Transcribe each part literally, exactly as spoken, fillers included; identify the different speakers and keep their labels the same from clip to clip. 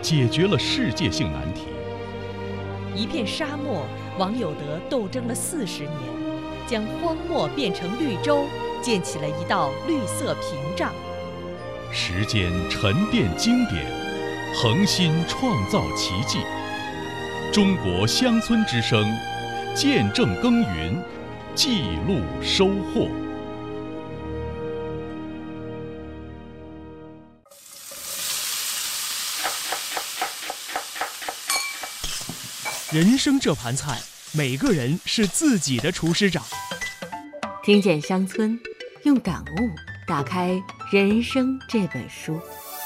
Speaker 1: 解决了世界性难题。
Speaker 2: 一片沙漠，王有德斗争了四十年，将荒漠变成绿洲，建起了一道绿色屏障。
Speaker 1: 时间沉淀经典，恒心创造奇迹。中国乡村之声，见证耕耘，记录收获。
Speaker 3: 人生这盘菜，每个人是自己的厨师长。
Speaker 4: 听见乡村，用感悟打开人生这本书。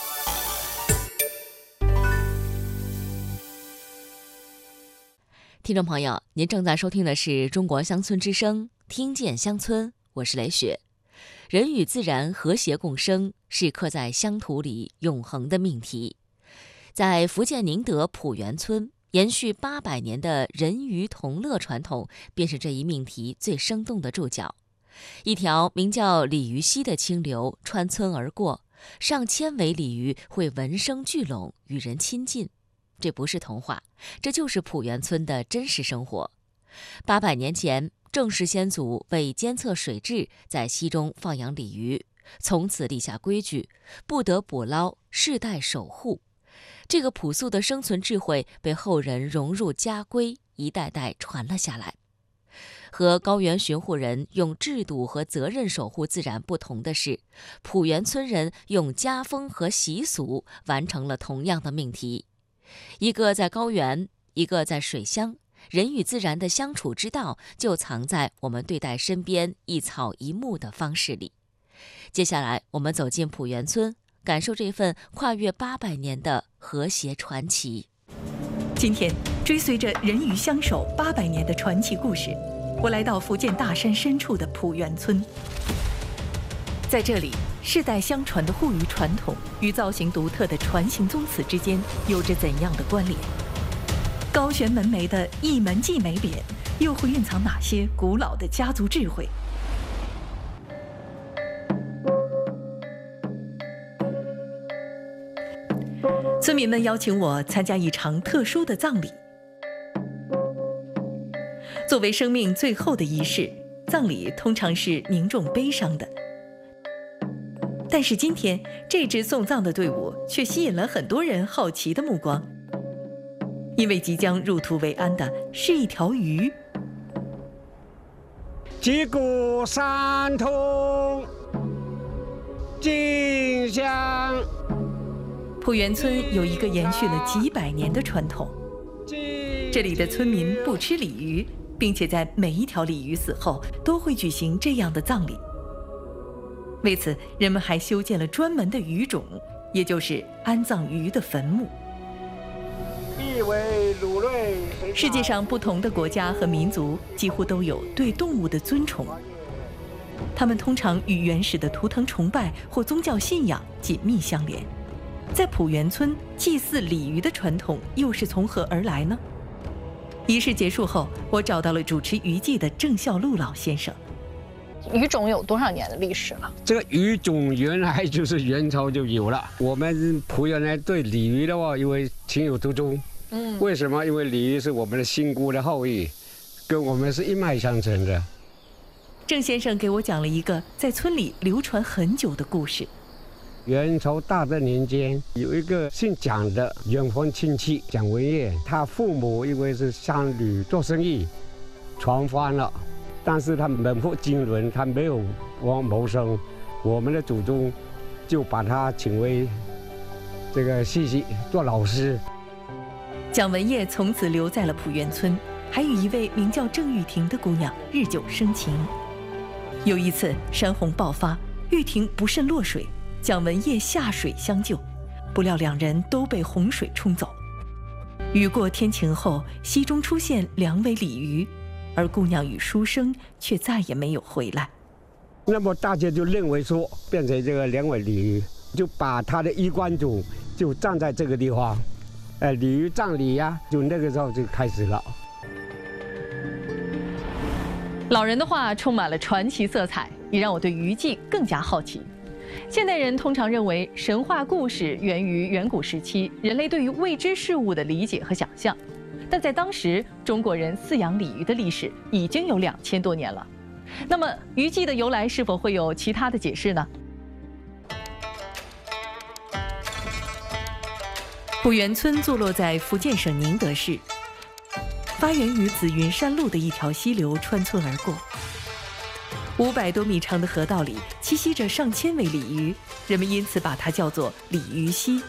Speaker 5: 听众朋友，您正在收听的是中国乡村之声，听见乡村，我是雷雪。人与自然和谐共生是刻在乡土里永恒的命题。在福建宁德浦园村，延续八百年的人鱼同乐传统，便是这一命题最生动的注脚。一条名叫鲤鱼溪的清流穿村而过，上千尾鲤鱼会闻声聚拢，与人亲近。这不是童话，这就是浦园村的真实生活。八百年前，郑氏先祖为监测水质，在溪中放养鲤鱼，从此立下规矩，不得捕捞，世代守护。这个朴素的生存智慧被后人融入家规，一代代传了下来。和高原巡护人用制度和责任守护自然不同的是，浦园村人用家风和习俗完成了同样的命题。一个在高原，一个在水乡，人与自然的相处之道就藏在我们对待身边一草一木的方式里。接下来，我们走进浦园村，感受这份跨越八百年的和谐传奇。
Speaker 6: 今天，追随着人鱼相守八百年的传奇故事，我来到福建大山深处的浦园村。在这里，世代相传的护鱼传统与造型独特的船形宗祠之间有着怎样的关联？高悬门楣的一门祭眉匾，又会蕴藏哪些古老的家族智慧？村民们邀请我参加一场特殊的葬礼。作为生命最后的仪式，葬礼通常是凝重悲伤的。但是今天，这支送葬的队伍却吸引了很多人好奇的目光，因为即将入土为安的是一条鱼。
Speaker 7: 击鼓三通，进香。
Speaker 6: 浦园村有一个延续了几百年的传统，这里的村民不吃鲤鱼，并且在每一条鲤鱼死后都会举行这样的葬礼。为此，人们还修建了专门的鱼冢，也就是安葬鱼的坟墓。世界上不同的国家和民族几乎都有对动物的尊崇，他们通常与原始的图腾崇拜或宗教信仰紧密相连。在浦园村，祭祀鲤鱼的传统又是从何而来呢？仪式结束后，我找到了主持渔祭的郑孝禄老先生。
Speaker 8: 鱼种有多少年的历史了？
Speaker 7: 这个鱼种原来就是元朝就有了。我们浦园人对鲤鱼的话，因为情有独钟。嗯，为什么？因为鲤鱼是我们的新姑的后裔，跟我们是一脉相承的。
Speaker 6: 郑先生给我讲了一个在村里流传很久的故事。
Speaker 7: 元朝大正年间，有一个姓蒋的远房亲戚蒋文业，他父母因为是商旅做生意，船翻了。但是他门户经纶，他没有往谋生，我们的祖宗就把他请为这个戏戏做老师。
Speaker 6: 蒋文业从此留在了浦园村，还与一位名叫郑玉婷的姑娘日久生情。有一次山洪爆发，玉婷不慎落水，蒋文业下水相救，不料两人都被洪水冲走。雨过天晴后，溪中出现两尾鲤鱼，而姑娘与书生却再也没有回来。
Speaker 7: 那么大家就认为说，变成这个两尾鲤鱼，就把他的衣冠冢就葬在这个地方，呃，鲤鱼葬礼呀、啊，就那个时候就开始了。
Speaker 6: 老人的话充满了传奇色彩，也让我对渔祭更加好奇。 现代人通常认为神话故事源于远古时期人类对于未知事物的理解和想象，但在当时，中国人饲养鲤鱼的历史已经有两千多年了。那么，鱼祭的由来是否会有其他的解释呢？浦源村坐落在福建省宁德市，发源于紫云山路的一条溪流穿村而过。五百多米长的河道里栖息着上千尾鲤鱼，人们因此把它叫做鲤鱼溪。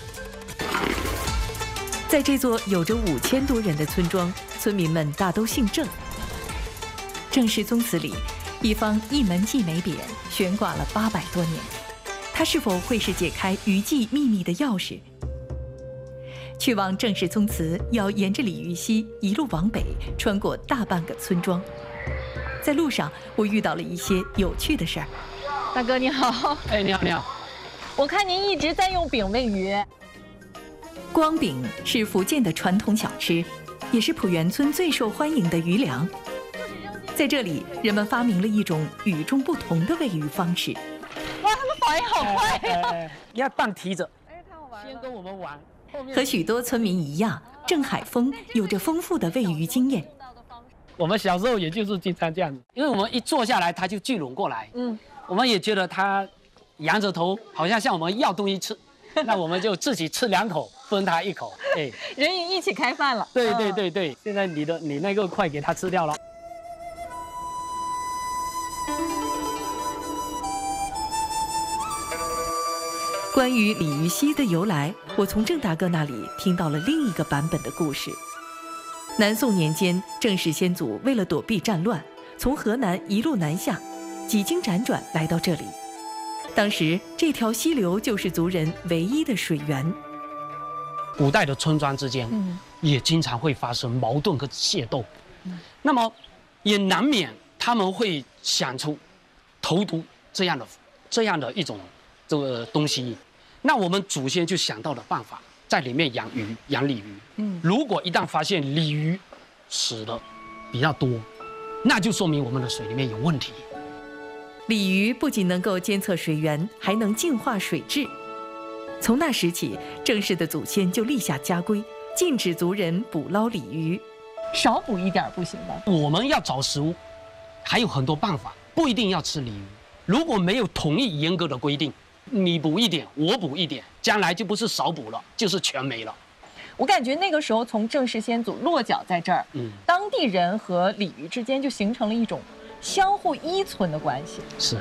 Speaker 6: 在这座有着五千多人的村庄，村民们大都姓郑。郑氏宗祠里，一方一门记美匾悬挂了八百多年，它是否会是解开鱼祭秘密的钥匙？去往郑氏宗祠，要沿着鲤鱼溪一路往北，穿过大半个村庄。在路上，我遇到了一些有趣的事儿。
Speaker 8: 大哥你好。
Speaker 9: 哎，你好，你好。
Speaker 8: 我看您一直在用饼喂鱼。
Speaker 6: 光饼是福建的传统小吃，也是浦源村最受欢迎的鱼粮。在这里，人们发明了一种与众不同的喂鱼方式。
Speaker 8: 哇，他们反应好快呀、啊！
Speaker 9: 哎哎、要半提着。哎，太好玩了。先跟我们玩。
Speaker 6: 和许多村民一样，郑海峰有着丰富的喂鱼经验。
Speaker 9: 我们小时候也就是经常这样子，因为我们一坐下来，它就聚拢过来。嗯，我们也觉得它仰着头，好像向我们要东西吃，那我们就自己吃两口，分它一口。哎，
Speaker 8: 人鱼一起开饭了。
Speaker 9: 对对对对，现在你的你那个快给它吃掉了。
Speaker 6: 关于鲤鱼溪的由来，我从郑大哥那里听到了另一个版本的故事。南宋年间，郑氏先祖为了躲避战乱，从河南一路南下，几经辗转来到这里。当时这条溪流就是族人唯一的水源。
Speaker 9: 古代的村庄之间，嗯，也经常会发生矛盾和械斗，嗯，那么也难免他们会想出投毒这样的这样的一种这个东西。那我们祖先就想到了办法，在里面养鱼，养鲤鱼。嗯，如果一旦发现鲤鱼死的比较多，那就说明我们的水里面有问题。
Speaker 6: 鲤鱼不仅能够监测水源，还能净化水质。从那时起，郑氏的祖先就立下家规，禁止族人捕捞鲤鱼。
Speaker 8: 少捕一点不行吗？
Speaker 9: 我们要找食物，还有很多办法，不一定要吃鲤鱼。如果没有统一严格的规定，你捕一点，我捕一点，将来就不是少捕了，就是全没了。
Speaker 8: 我感觉那个时候，从郑氏先祖落脚在这儿，嗯，当地人和鲤鱼之间就形成了一种相互依存的关系。
Speaker 9: 是。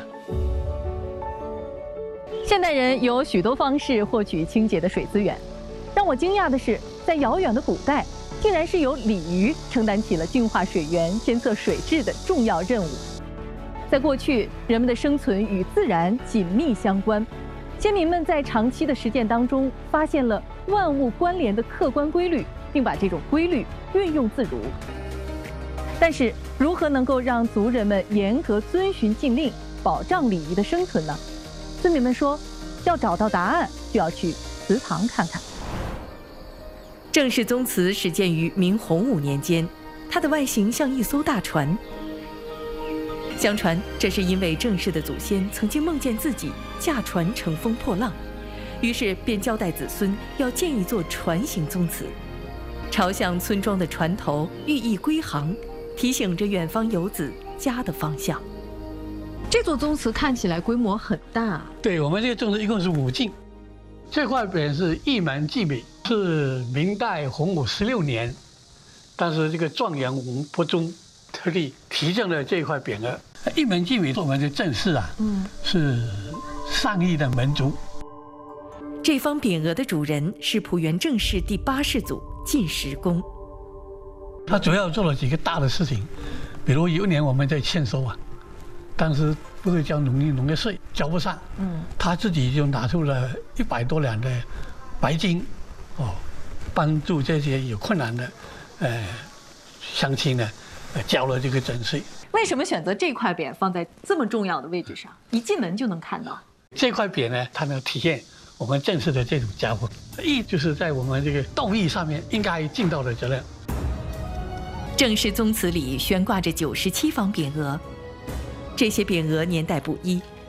Speaker 8: 现代人有许多方式获取清洁的水资源，让我惊讶的是，在遥远的古代，竟然是由鲤鱼承担起了净化水源、监测水质的重要任务。在过去，人们的生存与自然紧密相关，先民们在长期的实践当中，发现了万物关联的客观规律，并把这种规律运用自如。但是，如何能够让族人们严格遵循禁令，保障鲤鱼的生存呢？村民们说，要找到答案，就要去祠堂看看。
Speaker 6: 郑氏宗祠始建于明洪武年间，它的外形像一艘大船。相传，这是因为郑氏的祖先曾经梦见自己驾船乘风破浪，于是便交代子孙要建一座船形宗祠，朝向村庄的船头，寓意归航，提醒着远方游子家的方向。
Speaker 8: 这座宗祠看起来规模很大。
Speaker 10: 对，我们这个宗祠一共是五进，这块匾是一门记匾，是明代洪武十六年，但是这个状元王伯宗特地题正了这块匾额。一门记匾是我们的正式啊，嗯，是上亿的门族。
Speaker 6: 这方匾额的主人是浦源郑氏第八世祖晋石公。
Speaker 10: 他主要做了几个大的事情，比如有一年我们在欠收啊，当时不是交农业农业税交不上，嗯，他自己就拿出了一百多两的白金，哦，帮助这些有困难的，呃，乡亲呢，呃，交了这个征税。
Speaker 8: 为什么选择这块匾放在这么重要的位置上？一进门就能看到。
Speaker 10: 这块匾呢，它能体现我们郑氏的这种家风，义就是在我们这个道义上面应该尽到的责任。
Speaker 6: 郑氏宗祠里悬挂着九十七方匾额，这些匾额年代不一，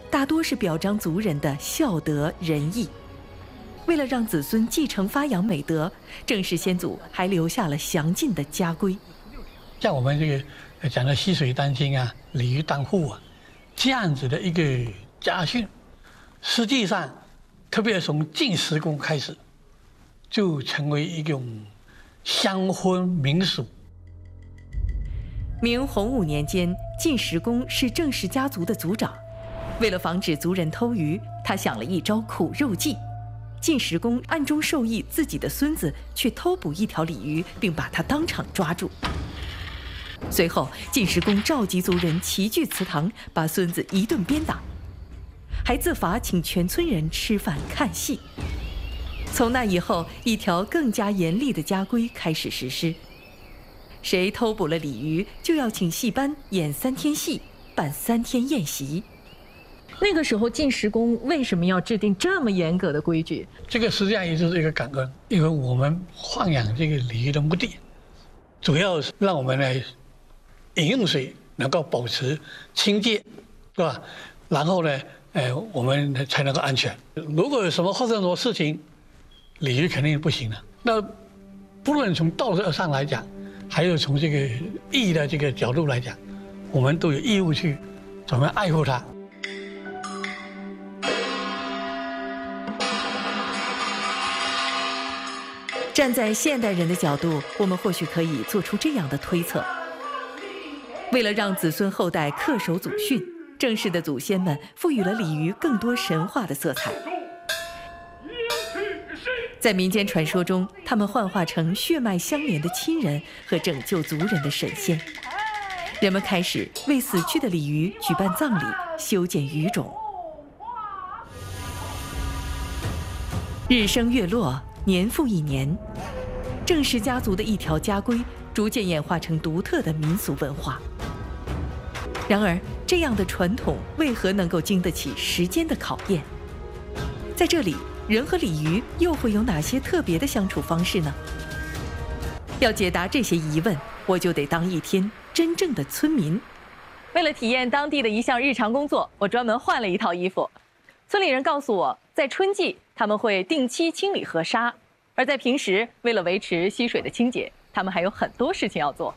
Speaker 6: 大多是表彰族人的孝德仁义。为了让子孙继承发扬美德，郑氏先祖还留下了详尽的家规。
Speaker 10: 像我们这个讲的溪水丹青啊、鲤鱼当户啊，这样子的一个家训，实际上，特别从晋石公开始，就成为一种乡婚民俗。
Speaker 6: 明洪武年间，晋石公是郑氏家族的族长，为了防止族人偷鱼，他想了一招苦肉计。晋石公暗中授意自己的孙子去偷捕一条鲤鱼，并把他当场抓住。随后，晋石公召集族人齐聚祠堂，把孙子一顿鞭打，还自罚请全村人吃饭看戏。从那以后，一条更加严厉的家规开始实施：谁偷捕了鲤鱼，就要请戏班演三天戏，办三天宴席。
Speaker 8: 那个时候，晋石公为什么要制定这么严格的规矩？
Speaker 10: 这个实际上也就是一个感恩，因为我们豢养这个鲤鱼的目的，主要是让我们的饮用水能够保持清洁，是吧？然后呢，呃，我们才能够安全。如果有什么发生什么事情，鲤鱼肯定不行了。那不论从道德上来讲，还有从这个义的这个角度来讲，我们都有义务去怎么爱护它。
Speaker 6: 站在现代人的角度，我们或许可以做出这样的推测：为了让子孙后代恪守祖训，郑氏的祖先们赋予了鲤鱼更多神话的色彩。在民间传说中，他们幻化成血脉相连的亲人和拯救族人的神仙。人们开始为死去的鲤鱼举办葬礼，修建鱼冢。日升月落，年复一年，郑氏家族的一条家规逐渐演化成独特的民俗文化。然而，这样的传统为何能够经得起时间的考验？在这里，人和鲤鱼又会有哪些特别的相处方式呢？要解答这些疑问，我就得当一天真正的村民。
Speaker 8: 为了体验当地的一项日常工作，我专门换了一套衣服。村里人告诉我，在春季他们会定期清理河沙，而在平时，为了维持溪水的清洁，他们还有很多事情要做。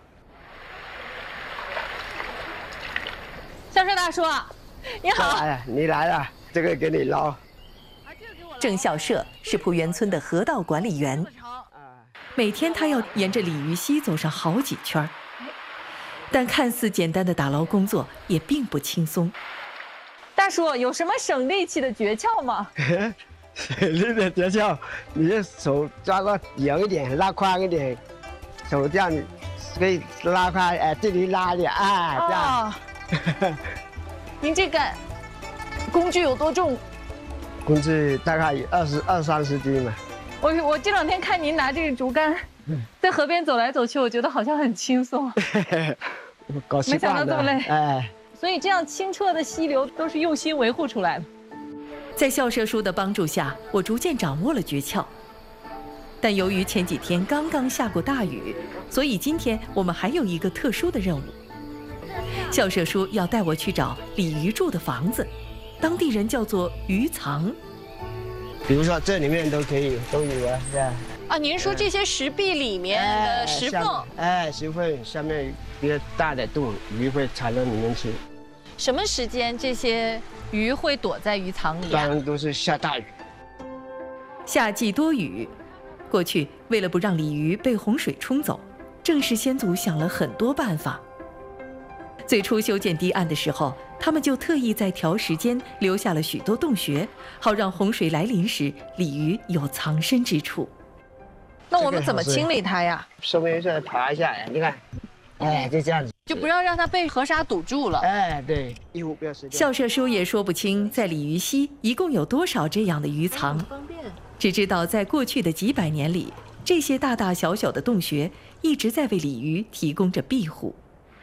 Speaker 8: 孝社大叔，你好。
Speaker 7: 哎，你来了，这个给你捞。
Speaker 6: 郑孝社是蒲园村的河道管理员，每天他要沿着鲤鱼溪走上好几圈，但看似简单的打捞工作也并不轻松。
Speaker 8: 大叔，有什么省力气的诀窍吗？
Speaker 7: 省力的诀窍，你的手抓个严一点，拉宽一点，手这样可以拉开，哎，这里拉一点，哎，这样。
Speaker 8: 哦、您这个工具有多重？
Speaker 7: 工具大概有二十二三十斤嘛。
Speaker 8: 我我这两天看您拿这个竹竿，在河边走来走去，我觉得好像很轻松。
Speaker 7: 搞习惯了，
Speaker 8: 没想到这么累。
Speaker 7: 哎，
Speaker 8: 所以这样清澈的溪流都是用心维护出来的。
Speaker 6: 在孝社叔的帮助下，我逐渐掌握了诀窍。但由于前几天刚刚下过大雨，所以今天我们还有一个特殊的任务。孝社叔要带我去找鲤鱼住的房子，当地人叫做鱼藏。
Speaker 7: 比如说这里面都可以都有啊，是吧？
Speaker 8: 啊，您说这些石壁里面的石缝？
Speaker 7: 哎，石缝下面一个大的洞，鱼会藏到里面去。
Speaker 8: 什么时间这些鱼会躲在鱼藏里啊？
Speaker 7: 当然都是下大雨。
Speaker 6: 夏季多雨，过去为了不让鲤鱼被洪水冲走，郑氏先祖想了很多办法。最初修建堤岸的时候，他们就特意在调时间留下了许多洞穴，好让洪水来临时鲤鱼有藏身之处。
Speaker 8: 那我们怎么清理它呀？
Speaker 7: 上面再爬一下，你看，哎，就这样子，
Speaker 8: 就不要让它被河沙堵住了。
Speaker 7: 哎，对，衣服不要湿掉。
Speaker 6: 孝社叔也说不清在鲤鱼溪一共有多少这样的鱼藏，只知道在过去的几百年里，这些大大小小的洞穴一直在为鲤鱼提供着庇护。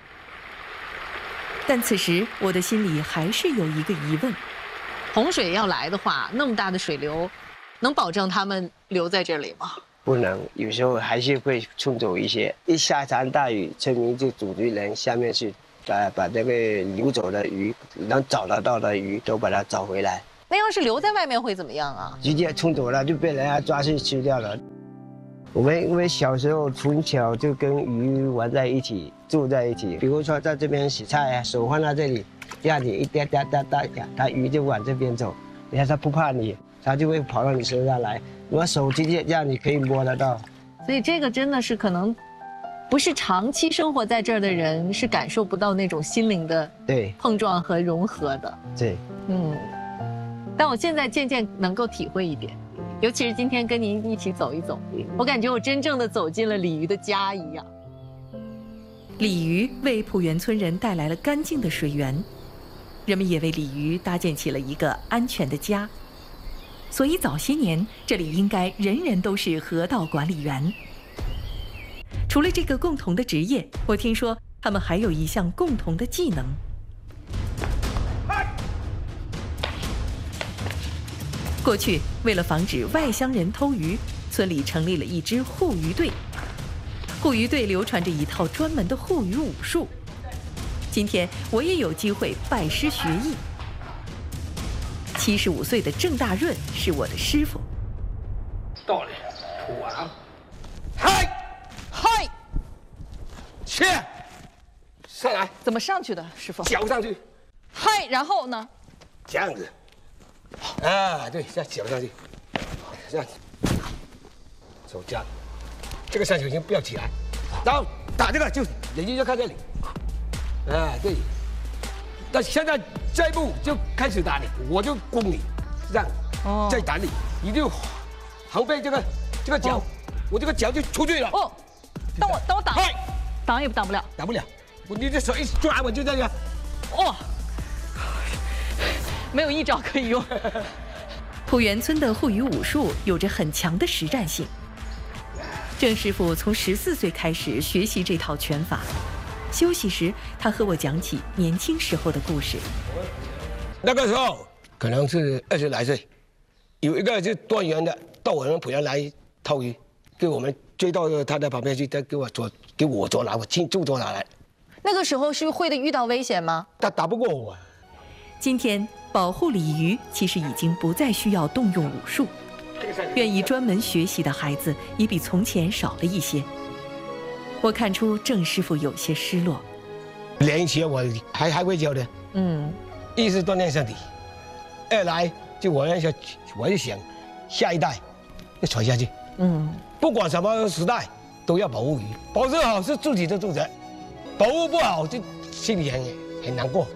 Speaker 6: 但此时我的心里还是有一个疑问：
Speaker 8: 洪水要来的话，那么大的水流，能保证它们留在这里吗？
Speaker 7: 不能，有时候还是会冲走一些。一下场大雨，村民就组织人下面去
Speaker 11: 把把这个流走的鱼，能找得到的鱼都把它找回来。
Speaker 12: 那要是留在外面会怎么样啊？
Speaker 11: 直接冲走了，就被人家抓去吃掉了。我们因为小时候从小就跟鱼玩在一起，住在一起。比如说在这边洗菜啊，手放在这里，这样子一哒哒哒哒，它鱼就往这边走。你看它不怕你，它就会跑到你身上来。如果手直接这样，你可以摸得到。
Speaker 12: 所以这个真的是可能，不是长期生活在这儿的人是感受不到那种心灵的
Speaker 11: 对
Speaker 12: 碰撞和融合的。
Speaker 11: 对，
Speaker 12: 嗯。但我现在渐渐能够体会一点，尤其是今天跟您一起走一走，我感觉我真正的走进了鲤鱼的家一样。
Speaker 6: 鲤鱼为浦原村人带来了干净的水源，人们也为鲤鱼搭建起了一个安全的家。所以早些年，这里应该人人都是河道管理员。除了这个共同的职业，我听说他们还有一项共同的技能。过去，为了防止外乡人偷鱼，村里成立了一支护鱼队。护鱼队流传着一套专门的护鱼武术。今天我也有机会拜师学艺。七十五岁的郑大润是我的师傅。
Speaker 13: 到了，完，嗨，
Speaker 12: 嗨，
Speaker 13: 去，上来。
Speaker 12: 怎么上去的，师傅？
Speaker 13: 脚上去。
Speaker 12: 嗨，然后呢？
Speaker 13: 这样子。啊，对，这样脚上去，这样子，手这样，这个三角形不要起来，然后打这个就眼睛就看这里，啊，对，那现在这一步就开始打你，我就攻你，这样，哦，再打你，你就防备这个这个脚，哦，我这个脚就出去了。
Speaker 12: 哦，当我当我挡，挡也挡不了，
Speaker 13: 挡不了，我你这手一抓我就这样，
Speaker 12: 哦。没有一招可以用。
Speaker 6: 浦原村的护鱼武术有着很强的实战性。郑师傅从十四岁开始学习这套拳法，休息时他和我讲起年轻时候的故事。
Speaker 13: 那个时候可能是二十来岁，有一个就端园的到我们浦原来偷鱼，给我们追到他的旁边去，他给我捉，给我捉拿，我亲自捉拿来。
Speaker 12: 那个时候是会的遇到危险吗？
Speaker 13: 他打不过我。
Speaker 6: 今天保护鲤鱼其实已经不再需要动用武术，愿意专门学习的孩子也比从前少了一些。我看出郑师傅有些失落。
Speaker 13: 练习我还还会教的，嗯，一是锻炼身体，二来就我要想，我就想下一代要传下去，嗯，不管什么时代都要保护鱼，保护好是自己的责任，保护不好就心里很很难过。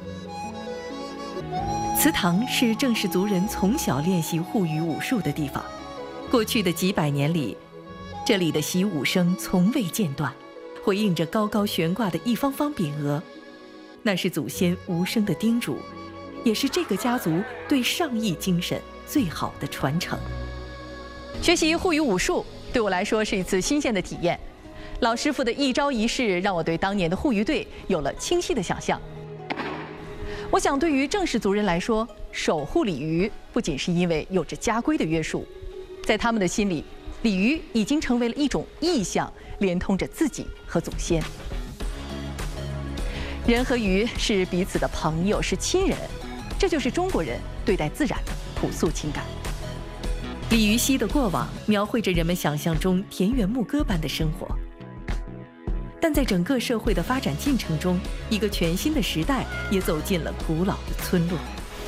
Speaker 6: 祠堂是郑氏族人从小练习护鱼武术的地方。过去的几百年里，这里的习武声从未间断，回应着高高悬挂的一方方匾额。那是祖先无声的叮嘱，也是这个家族对上义精神最好的传承。
Speaker 8: 学习护鱼武术对我来说是一次新鲜的体验。老师傅的一招一式让我对当年的护鱼队有了清晰的想象。我想，对于郑氏族人来说，守护鲤鱼不仅是因为有着家规的约束，在他们的心里，鲤鱼已经成为了一种意象，连通着自己和祖先。人和鱼是彼此的朋友，是亲人，这就是中国人对待自然的朴素情感。
Speaker 6: 鲤鱼溪的过往描绘着人们想象中田园牧歌般的生活。但在整个社会的发展进程中，一个全新的时代也走进了古老的村落。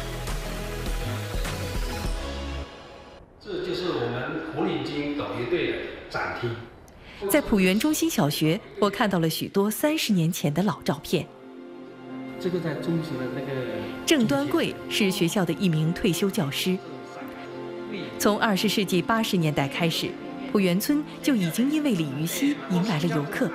Speaker 14: 这就是我们红领巾导游队的展厅。
Speaker 6: 在浦原中心小学，我看到了许多三十年前的老照片。
Speaker 14: 这个在中学的那个
Speaker 6: 郑端贵是学校的一名退休教师。从二十世纪八十年代开始，浦原村就已经因为鲤鱼溪迎来了游客。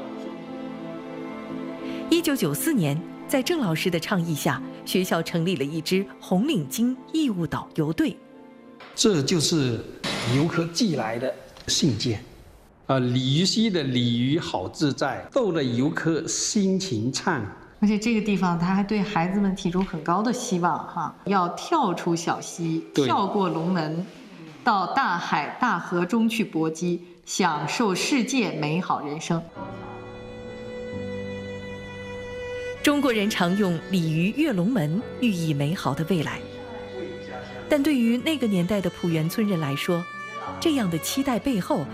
Speaker 6: 一九九四年，在郑老师的倡议下，学校成立了一支红领巾义务导游队。
Speaker 14: 这就是游客寄来的信件。啊，鲤鱼溪的鲤鱼好自在，逗得游客心情畅。
Speaker 12: 而且这个地方，他还对孩子们提出很高的希望哈，要跳出小溪，跳过龙门，到大海、大河中去搏击，享受世界美好人生。
Speaker 6: 中中国人常用鲤鱼跃龙门寓意美好的未来，但对于那个年代的浦园村人来说，这样的期待背后